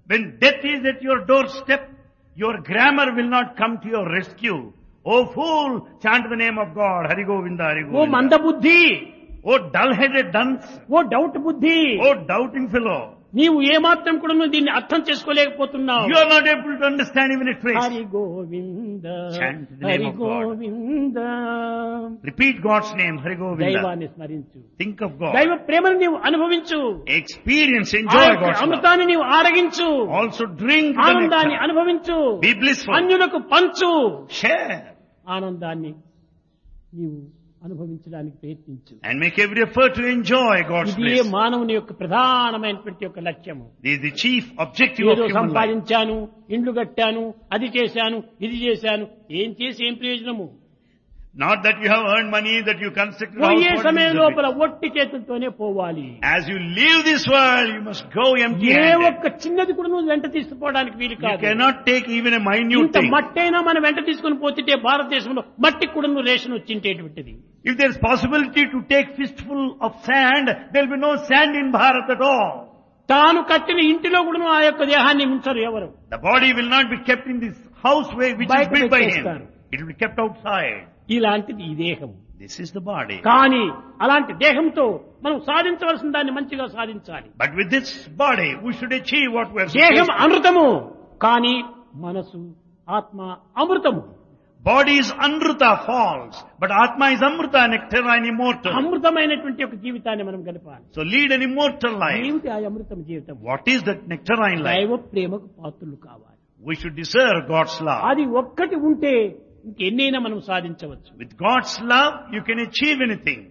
When death is at your doorstep, your grammar will not come to your rescue. O fool, chant the name of God. Hari Govinda, Hari oh Govinda. మందబుద్ధి, O dull-headed dunce. ఓ doubt బుద్ధి, O doubting fellow. నీవు ఏమాత్రం కూడా నువ్వు దీన్ని అర్థం చేసుకోలేకపోతున్నావు. You are not able to understand even a trace. Hari Govinda, Chant the name Hari of God. Govinda. Repeat God's name, Hari Govinda. దైవాన్ని స్మరించు, Think of God. దైవ ప్రేమను నీవు అనుభవించు, Experience, ఆ enjoy యొక్క God's love. అమృతాన్ని నీవు ఆరగించు, Also drink the ఆనందాన్ని nectar. అనుభవించు, Be blissful. అన్యులకు పంచు, Share. ఆనందాన్ని నీవు అనుభవించడానికి ప్రయత్నించు. And make every effort to enjoy God's ఇదే bliss. మానవుని యొక్క ప్రధానమైనటువంటి యొక్క లక్ష్యము. This is the chief objective of ఏదో human life. సంపాదించాను, ఇండ్లు కట్టాను, అది చేశాను, ఇది చేశాను, ఏం చేసి ఏం ప్రయోజనము? Not that you have earned money, that you constructed a పోయే house. సమయం What is లోపల ఒట్టి చేతులతోనే పోవాలి. As you leave this world, you must go A empty-handed. ఒక్క చిన్నది కూడా నువ్వు వెంట తీసుకుపోవడానికి వీలు You కాదు. cannot take even a minute ఇంత thing. మట్టైనా మనం వెంట తీసుకుని పోతుంటే భారతదేశంలో మట్టి కూడా నువ్వు ration వచ్చింటేటువంటిది. If there is possibility to take fistful of sand, there will be no sand in Bharat at all. తాను కట్టిన ఇంటిలో కూడా ఆ యొక్క దేహాన్ని ఉంచరు ఎవరు. The body will not be kept in this house way which is బయట built by పెట్టేస్తారు. him. It will be kept outside. ఇలాంటిది ఈ దేహం. This is the body. కానీ అలాంటి దేహంతో మనం సాధించవలసిన దాన్ని మంచిగా సాధించాలి. But with this body, we should achieve what we are దేహం supposed to. అమృతము, కానీ మనసు ఆత్మ అమృతము. Body is Amrita, false, but Atma is Amrita, nectarine, immortal. అమృతమైనటువంటి ఒక జీవితాన్ని మనం గడపాలి. So lead an immortal life. ఏమిటి ఆ అమృతం జీవితం? What is that nectarine life? దైవ ప్రేమకు పాత్రులు కావాలి. We should deserve God's love. అది ఒక్కటి ఉంటే ఇంకెన్నైనా మనం సాధించవచ్చు. With God's love, you can achieve anything.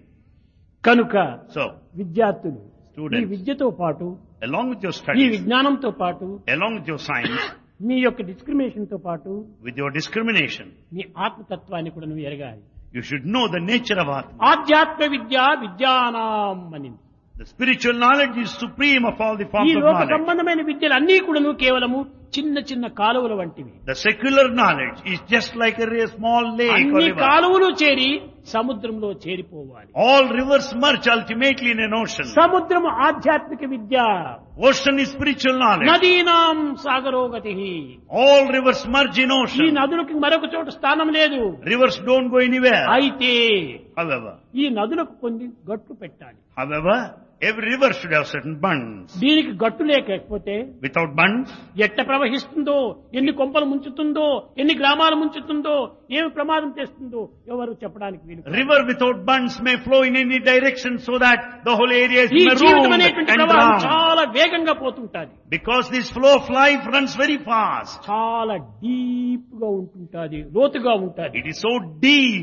కనుక So, విద్యార్థులు ఈ Students. విద్యతో పాటు, along with your ఈ studies, విజ్ఞానంతో పాటు, along with your science, మీ యొక్క డిస్క్రిమినేషన్ తో పాటు with your discrimination, మీ ఆత్మతత్వాన్ని కూడా నువ్వు ఎరగాలి. you should know the nature of Atma. ఆధ్యాత్మ విద్య విద్యానాం అనింది. The spiritual knowledge is supreme of all the ఈ forms of లోక knowledge. సంబంధమైన విద్యలు అన్నీ కూడా కేవలము చిన్న చిన్న కాలువల వంటివి. The secular knowledge is just like a small lake or అన్ని river. కాలువలు చేరి సముద్రంలో చేరిపోవాలి. All rivers merge ultimately in an ocean. సముద్రము ఆధ్యాత్మిక విద్య, Ocean is spiritual knowledge. నదీనాం సాగరోగతి. All rivers merge in ఈ ocean. నదులకు మరొక చోట స్థానం లేదు. Rivers don't go anywhere. అయితే However, ఈ నదులకు కొన్ని గట్లు పెట్టాలి. every river should have certain bunds. దీనికి గట్టు లేకపోతే Without bunds, ఎట్ట ప్రవహిస్తుందో, ఎన్ని కొంపలు ముంచుతుందో, ఎన్ని గ్రామాలు ముంచుతుందో, ఏమి ప్రమాదం చేస్తుందో ఎవరు చెప్పడానికి వీలు కాదు. river without bunds may flow in any direction so that the whole area is ఈ జీవితం marooned అనేటువంటి and ప్రవాహం drowned. చాలా వేగంగా పోతుంటాది. Because this flow of life runs very fast. చాలా డీప్ గా ఉంటుంటాది, లోతుగా ఉంటాది. It is so deep.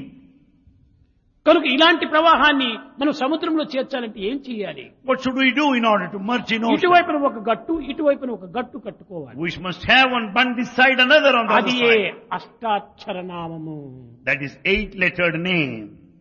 కనుక ఇలాంటి ప్రవాహాన్ని మనం సముద్రంలో చేర్చాలంటే ఏం చేయాలి? What should we do in order to merge in ocean? ఇటువైపున ఒక గట్టు, ఇటువైపున ఒక గట్టు కట్టుకోవాలి. We must have one bund this side, another on the other అది side. అష్టాక్షర నామము. That is 8-lettered name.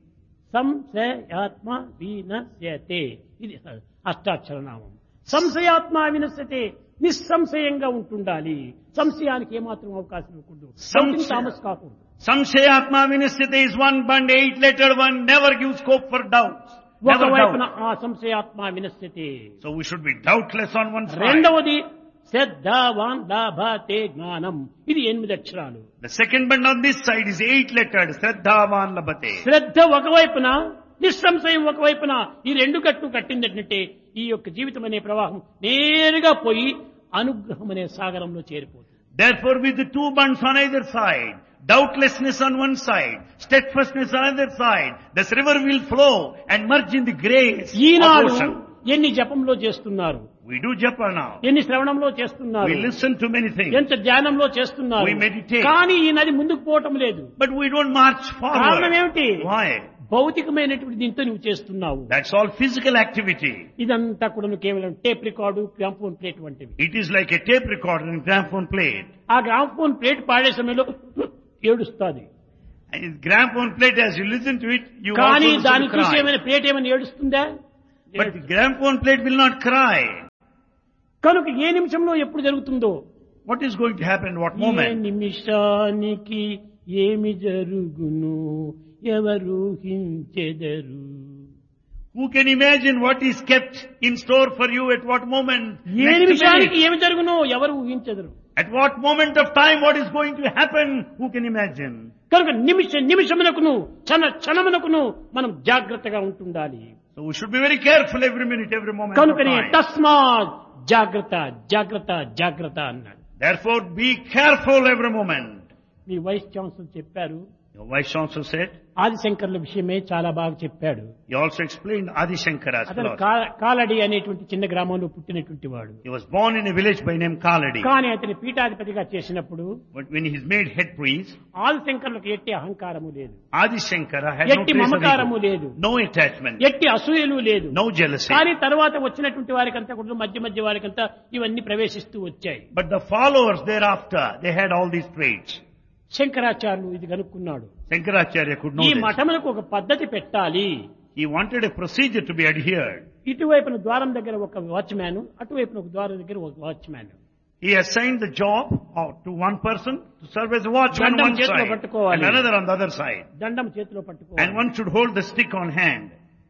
సంశయాత్మ వినశ్యతే. ఇది అష్టాక్షర నామం. సంశయాత్మ వినశ్యతే, నిస్సంశయంగా ఉంటుండాలి. సంశయానికి ఏమాత్రం అవకాశం ఇవ్వకూడదు. సంశయ- తామస్ కాకూడదు. Samshayatma Vinasyate is one bund, 8-lettered one, never gives scope for doubts. Never ఒకవైపున doubt. ఆ సంశయాత్మ వినశ్యతే. So we should be doubtless on one side. రెండవది శ్రద్ధావాన్ లాభతే జ్ఞానం. ఇది 8 అక్షరాలు. The second bund on this side is 8-lettered, Shraddhavan Labhate. శ్రద్ధ ఒకవైపున, నిస్సంశయం ఒకవైపున, ఈ రెండు కట్టు కట్టిందంటే ఈ యొక్క జీవితం అనే ప్రవాహం నేరుగా పోయి అనుగ్రహం అనే సాగరంలో చేరిపోతుంది. Therefore with the two bunds on either side, doubtlessness on one side, steadfastness on other side, this river will flow and merge in the grace of Eenadu ocean. ఎన్ని జపంలో చేస్తున్నారు, We do japa now. ఎన్ని శ్రవణంలో చేస్తున్నారు, We listen to many things. ఎంత ధ్యానంలో చేస్తున్నారు. We meditate. కానీ ఈ నది ముందుకు పోవటం లేదు. But we don't march కారణం forward. ఏమిటి? Why? భౌతికమైనటువంటి దీంతో నువ్వు చేస్తున్నావు. That's all physical activity. ఇదంతా కూడా కేవలం టేప్ రికార్డు, గ్రామ్ఫోన్ ప్లేట్ వంటివి. It is like a tape recorder and gramophone plate. ఆ గ్రామ్ఫోన్ ప్లేట్ పాడే సమయంలో ఏడుస్తుంది. And gramophone plate, as you listen to it, you కానీ also దాన్ని listen to చూసి cry. ఏమైనా ప్లేట్ ఏమైనా ఏడుస్తుందా? But the gramophone plate will not cry. కనుక ఏ నిమిషంలో ఎప్పుడు జరుగుతుందో, What is going to happen? What A moment? నిమిషానికి ఏమి జరుగును ఎవరు హించెదరు. Who can imagine what is kept in store for you at what moment? A Next నిమిషానికి minute. ఏమి జరుగునో ఎవరు ఊహించదరు. At what moment of time what is going to happen? Who can imagine? కనుక నిమిషమునకును క్షణమునకును మనం జాగ్రత్తగా ఉంటుండాలి. So we should be very careful every minute, every moment of కనుకనే time. తస్మాత్ జాగ్రత్త జాగ్రత్త జాగ్రత్త అన్నాడు. Therefore be careful every moment. Me vice chancellor చెప్పారు, Your Vice Chancellor said, ఆదిశంకర్ల విషయమే చాలా బాగా చెప్పాడు. he also explained Adi Shankara's అతను philosophy. కాలడి అనేటువంటి చిన్న గ్రామంలో పుట్టినటువంటి వాడు. He was born in a village by name Kaladi. కానీ అతని పీఠాధిపతిగా చేసినప్పుడు But when he is made head priest, ఆదిశంకర్లకు ఎట్టి అహంకారము లేదు, Adi Shankara had no ఎట్టి trace of మమకారము ego, లేదు, no attachment, ఎట్టి అసూయలు లేదు. no jealousy. కానీ తర్వాత వచ్చినటువంటి వారికంతా కూడా మధ్య వారికంతా ఇవన్నీ ప్రవేశిస్తూ వచ్చాయి. But the followers thereafter, they had all these traits. శంకరాచార్యులు ఇది కనుక్కున్నాడు. Shankaracharya could know ఈ this. మఠములకు ఒక పద్ధతి పెట్టాలి. He wanted a procedure to be adhered. ఇటువైపున ద్వారం దగ్గర ఒక వాచ్మ్యాన్, అటువైపున ఒక ద్వారం దగ్గర ఒక watchman. He assigned the job to one person to serve as a watchman on దండం one చేతిలో side పట్టుకోవాలి. and another on the other side. దండం చేతిలో And పట్టుకోవాలి. one should hold the stick on hand.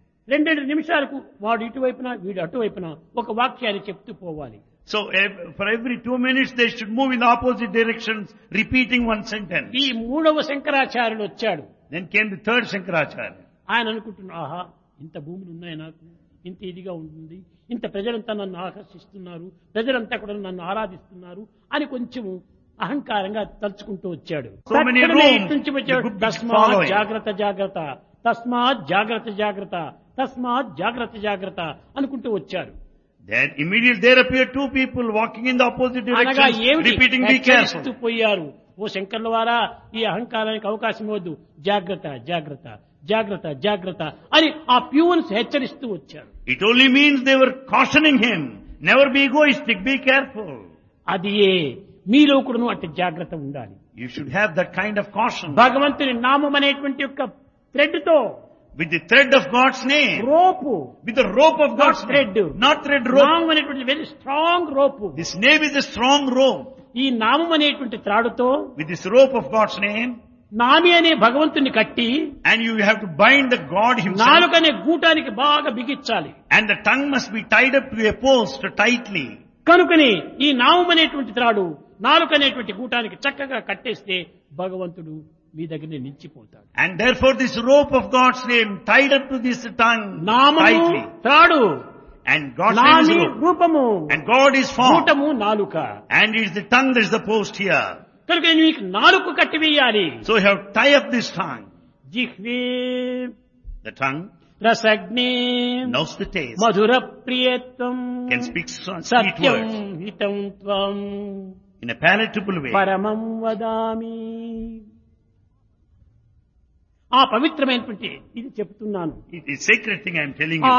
2 నిమిషాలకు వాడు ఇటువైపున వీడు అటువైపున ఒక వాక్యాన్ని చెప్తూ పోవాలి. So for every 2 minutes they should move in the opposite directions, repeating one sentence. ఈ 3వ శంకరాచార్యులు వచ్చాడు. Then came the third Shankaracharya. ఆయన అనుకుంటున్నా, ఆహా ఇంత భూములు ఉన్నాయి నాకు, ఇంత ఇదిగా ఉంటుంది, ఇంత ప్రజలంతా నన్ను ఆకర్షిస్తున్నారు, ప్రజలంతా కూడా నన్ను ఆరాధిస్తున్నారు అని కొంచెము అహంకారంగా తలుచుకుంటూ వచ్చాడు. So many తక్షణమే rooms, ఇటు నుంచి the వచ్చాడు, good తస్మాత్ following. జాగ్రత్త జాగ్రత్త, తస్మాత్ జాగ్రత్త జాగ్రత్త, తస్మాత్ జాగ్రత్త జాగ్రత్త అనుకుంటూ వచ్చారు. Then immediately there appeared 2 people walking in the opposite అనగా directions, ఏమిటి repeating, be హెచ్చరిస్తూ careful. పోయారు. ఓ శంకర్ల వారా, ఈ అహంకారానికి అవకాశం ఇవ్వద్దు, జాగ్రత్త జాగ్రత్త జాగ్రత్త జాగ్రత్త అని ఆ ప్యూన్స్ హెచ్చరిస్తూ వచ్చారు. It only means they were cautioning him, never be egoistic, be careful. అది మీలో కూడాను అట్టి జాగ్రత్త ఉండాలి. You should have that kind of caution. భగవంతుని నామం అనేటువంటి యొక్క థ్రెడ్ తో, With the thread of God's name, rope, with the rope of God's thread. name, not thread rope. నామం అనేటువంటి very strong rope. This name is a strong rope. ఈ నామం అనేటువంటి త్రాడుతో With this rope of God's name, నామి అనే భగవంతుని కట్టి and you have to bind the God himself, నాలుకనే గూటానికి బాగా బిగించాలి. and the tongue must be tied up to a post tightly. కనుకని ఈ నామం అనేటువంటి త్రాడు నాలుక అనేటువంటి గూటానికి చక్కగా కట్టేస్తే భగవంతుడు మీ దగ్గర నిలిచిపోతాడు. And therefore this rope of God's name tied up to this tongue నామము tightly. త్రాడు, And God's name is నామి the rope. రూపము, And God is form. గూటము నాలుక. And it is the tongue that is the post here. కనుక నీకు నాలుక కట్టి వేయాలి. So you have to tie up this tongue. జిహ్వే The tongue రసగ్నే knows the taste, Mathura ప్రియత్వం can speak sweet Satyam words హితం త్వం in a palatable way. పరమం వదామి. ఆ పవిత్రమైనటువంటి ఇది చెప్తున్నాను. It is sacred thing I am telling you.